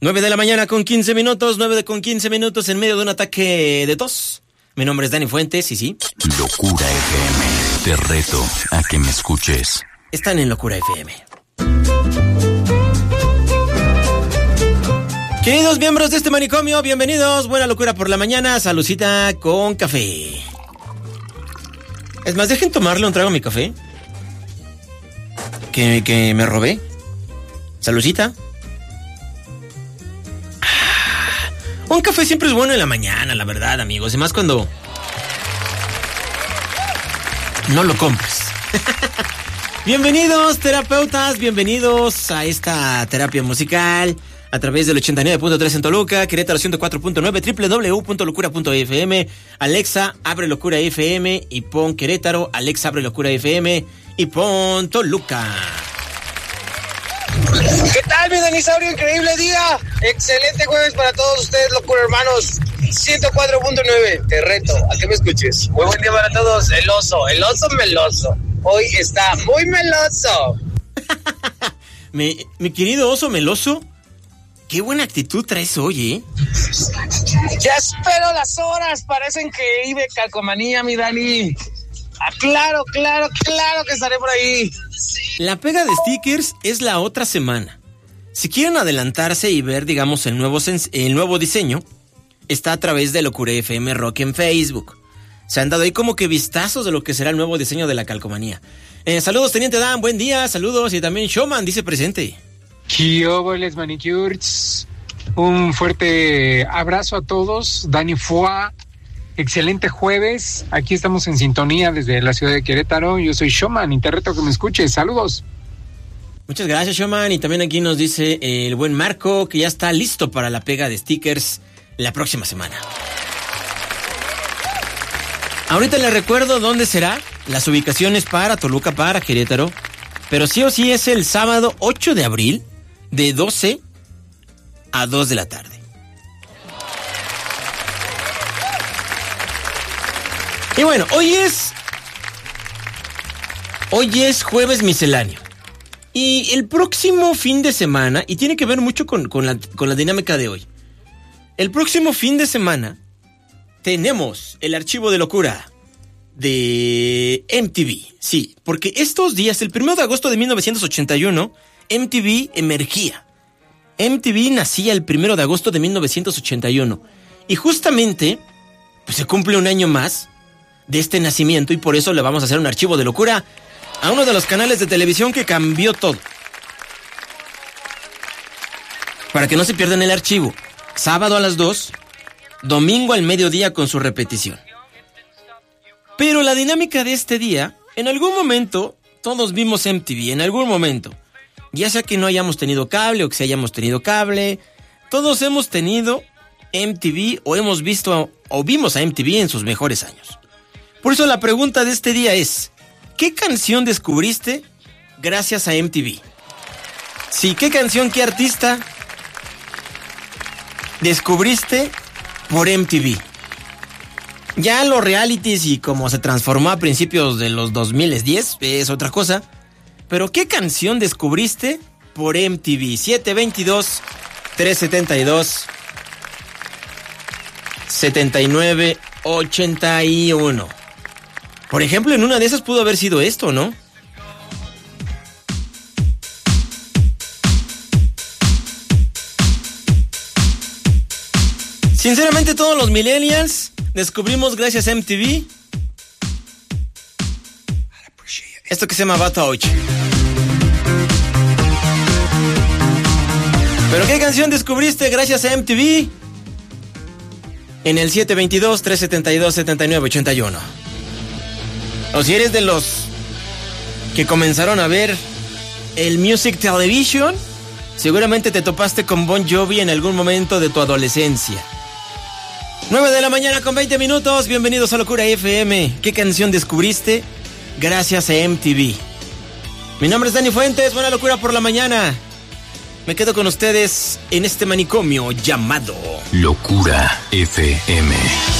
9 de la mañana con 15 minutos, 9 en medio de un ataque de tos. Mi nombre es Dani Fuentes y sí. Locura FM, te reto a que me escuches. Están en Locura FM. Queridos miembros de este manicomio, bienvenidos. Buena locura por la mañana, salucita con café. Es más, dejen tomarle un trago a mi café. Que me robé. Salucita. Un café siempre es bueno en la mañana, la verdad, amigos. Y más cuando no lo compras. Bienvenidos, terapeutas. Bienvenidos a esta terapia musical a través del 89.3 en Toluca, Querétaro 104.9, www.locura.fm. Alexa, abre Locura FM y pon Querétaro. Alexa, abre Locura FM y pon Toluca. ¿Qué tal, mi Danisaurio? Increíble día. Excelente jueves para todos ustedes, locura hermanos. 104.9. Te reto a que me escuches. Muy buen día para todos. El oso meloso. Hoy está muy meloso. Mi querido oso meloso, qué buena actitud traes hoy, ¿eh? Ya espero las horas. Parecen que iba calcomanía, mi Dani. Ah, claro que estaré por ahí. La pega de stickers es la otra semana. Si quieren adelantarse y ver, digamos, el nuevo diseño, está a través de Locura FM Rock en Facebook. Se han dado ahí como que vistazos de lo que será el nuevo diseño de la calcomanía. Saludos, Teniente Dan, buen día, saludos. Y también Showman dice presente. Kioboles Manicures. Un fuerte abrazo a todos. Dani Fua. Excelente jueves, aquí estamos en sintonía desde la ciudad de Querétaro. Yo soy Showman y te reto a que me escuches. Saludos. Muchas gracias, Showman. Y también aquí nos dice el buen Marco que ya está listo para la pega de stickers la próxima semana. Ahorita les recuerdo dónde será, las ubicaciones para Toluca, para Querétaro, pero sí o sí es el sábado 8 de abril de 12 a 2 de la tarde. Y bueno, hoy es jueves misceláneo. Y el próximo fin de semana, y tiene que ver mucho con la dinámica de hoy. El próximo fin de semana tenemos el archivo de locura de MTV. Sí, porque estos días, el 1 de agosto de 1981, MTV emergía. MTV nacía el 1 de agosto de 1981. Y justamente, pues se cumple un año más de este nacimiento y por eso le vamos a hacer un archivo de locura a uno de los canales de televisión que cambió todo. Para que no se pierdan el archivo, sábado a las 2, domingo al mediodía con su repetición. Pero la dinámica de este día, en algún momento todos vimos MTV, en algún momento. Ya sea que no hayamos tenido cable o que si hayamos tenido cable, todos hemos tenido MTV o hemos visto o vimos a MTV en sus mejores años. Por eso la pregunta de este día es, ¿qué canción descubriste gracias a MTV? Sí, ¿qué canción, qué artista descubriste por MTV? Ya los realities y cómo se transformó a principios de los 2010 es otra cosa. Pero ¿qué canción descubriste por MTV? 722-372-7981. Por ejemplo, en una de esas pudo haber sido esto, ¿no? Sinceramente, todos los millennials descubrimos gracias a MTV esto que se llama Bata 8. ¿Pero qué canción descubriste gracias a MTV? En el 722-372-7981. O si eres de los que comenzaron a ver el Music Television, seguramente te topaste con Bon Jovi en algún momento de tu adolescencia. 9 de la mañana con 20 minutos, bienvenidos a Locura FM. ¿Qué canción descubriste gracias a MTV? Mi nombre es Dani Fuentes, buena locura por la mañana. Me quedo con ustedes en este manicomio llamado Locura FM.